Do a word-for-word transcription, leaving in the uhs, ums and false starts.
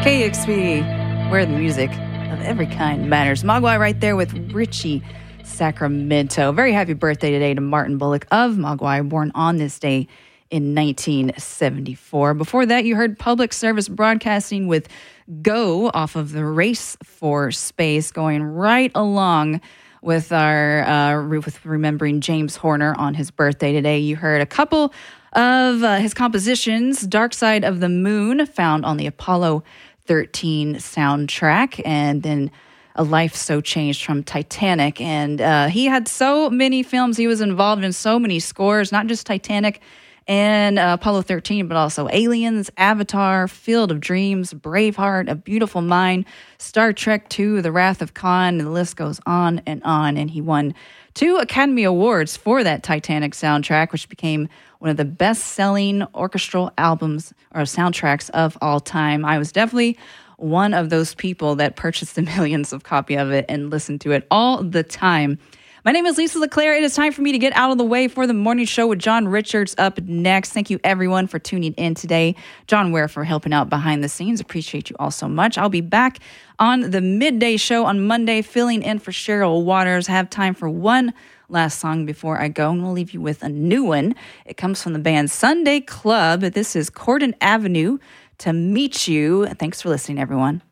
K X P, where the music of every kind matters. Mogwai right there with Richie Sacramento. Very happy birthday today to Martin Bullock of Mogwai, born on this day in nineteen seventy-four. Before that, you heard Public Service Broadcasting with Go off of the Race for Space, going right along with our uh, with remembering James Horner on his birthday today. You heard a couple of uh, his compositions, Dark Side of the Moon, found on the Apollo thirteen soundtrack, and then A Life So Changed from Titanic. And uh, he had so many films. He was involved in so many scores, not just Titanic and uh, Apollo thirteen, but also Aliens, Avatar, Field of Dreams, Braveheart, A Beautiful Mind, Star Trek two, The Wrath of Khan, and the list goes on and on. And he won two Academy Awards for that Titanic soundtrack, which became one of the best-selling orchestral albums or soundtracks of all time. I was definitely one of those people that purchased the millions of copies of it and listened to it all the time. My name is Lisa LeClaire. It is time for me to get out of the way for the morning show with John Richards up next. Thank you, everyone, for tuning in today. John Ware for helping out behind the scenes. Appreciate you all so much. I'll be back on the midday show on Monday, filling in for Cheryl Waters. I have time for one last song before I go, and we'll leave you with a new one. It comes from the band Sunday Club. This is Cordon Avenue to Meet You. Thanks for listening, everyone.